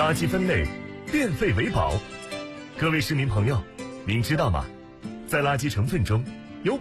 垃圾分类，变废为宝。各位市民朋友，您知道吗？在垃圾成分中，有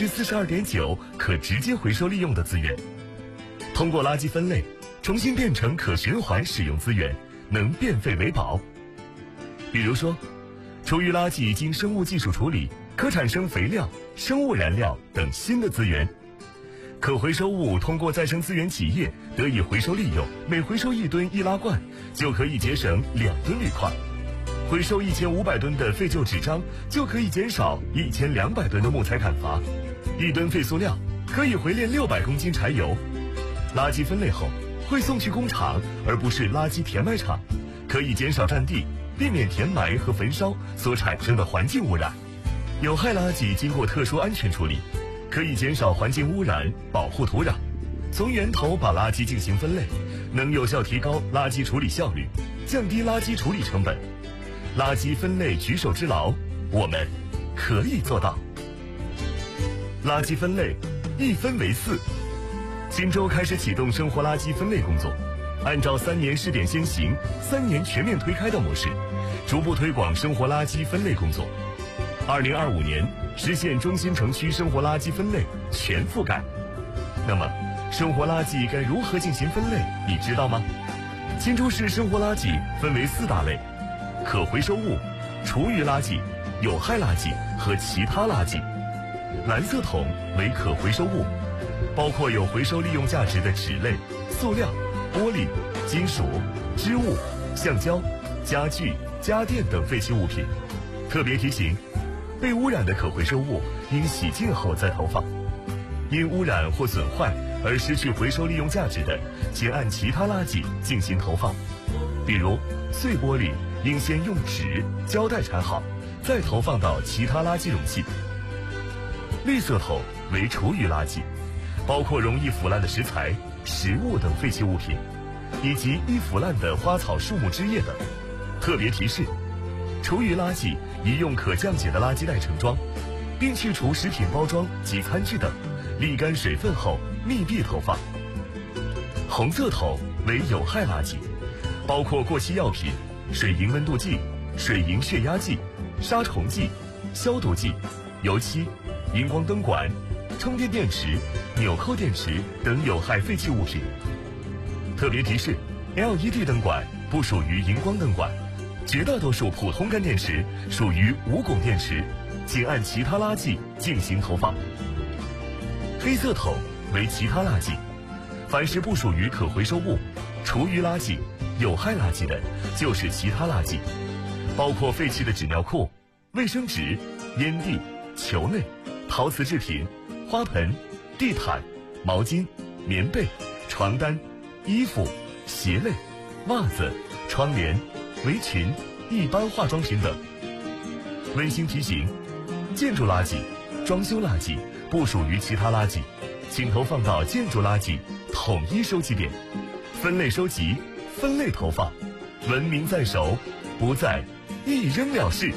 42.9%可直接回收利用的资源。通过垃圾分类，重新变成可循环使用资源，能变废为宝。比如说，厨余垃圾经生物技术处理，可产生肥料、生物燃料等新的资源。可回收物通过再生资源企业得以回收利用，每回收1吨易拉罐，就可以节省2吨铝块；回收1500吨的废旧纸张，就可以减少1200吨的木材砍伐；1吨废塑料可以回炼600公斤柴油。垃圾分类后会送去工厂，而不是垃圾填埋场，可以减少占地，避免填埋和焚烧所产生的环境污染。有害垃圾经过特殊安全处理，可以减少环境污染，保护土壤。从源头把垃圾进行分类，能有效提高垃圾处理效率，降低垃圾处理成本。垃圾分类举手之劳，我们可以做到。垃圾分类1分为4。荆州开始启动生活垃圾分类工作，按照3年试点先行、3年全面推开的模式，逐步推广生活垃圾分类工作。2025年实现中心城区生活垃圾分类全覆盖。那么，生活垃圾该如何进行分类，你知道吗？荆州市生活垃圾分为4大类：可回收物、厨余垃圾、有害垃圾和其他垃圾。蓝色桶为可回收物，包括有回收利用价值的纸类、塑料、玻璃、金属、织物、橡胶、家具、家电等废弃物品。特别提醒，被污染的可回收物应洗净后再投放，因污染或损坏而失去回收利用价值的，请按其他垃圾进行投放。比如碎玻璃应先用纸、胶带缠好，再投放到其他垃圾容器。绿色桶为厨余垃圾，包括容易腐烂的食材、食物等废弃物品，以及易腐烂的花草树木枝叶等。特别提示，厨余垃圾宜用可降解的垃圾袋盛装，并去除食品包装及餐具等，沥干水分后密闭投放。红色桶为有害垃圾，包括过期药品、水银温度计、水银血压计、杀虫剂、消毒剂、油漆、荧光灯管、充电电池、纽扣电池等有害废弃物品。特别提示， LED 灯管不属于荧光灯管，绝大多数普通干电池属于无汞电池，请按其他垃圾进行投放。黑色桶为其他垃圾，凡是不属于可回收物、厨余垃圾、有害垃圾的，就是其他垃圾，包括废弃的纸尿裤、卫生纸、烟蒂、球类、陶瓷制品、花盆、地毯、毛巾、棉被、床单、衣服、鞋类、袜子、窗帘、围裙、一般化妆品等。温馨提醒，建筑垃圾、装修垃圾不属于其他垃圾，请投放到建筑垃圾统一收集点，分类收集，分类投放，文明在手，不再一扔了事。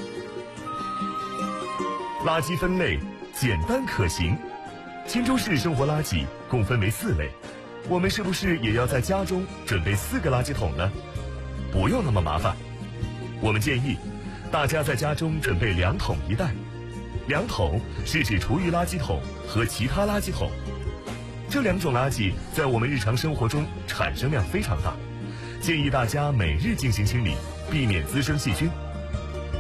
垃圾分类简单可行。荆州市生活垃圾共分为4类，我们是不是也要在家中准备4个垃圾桶呢？不用那么麻烦，我们建议大家在家中准备2桶1袋。2桶是指厨余垃圾桶和其他垃圾桶，这2种垃圾在我们日常生活中产生量非常大，建议大家每日进行清理，避免滋生细菌。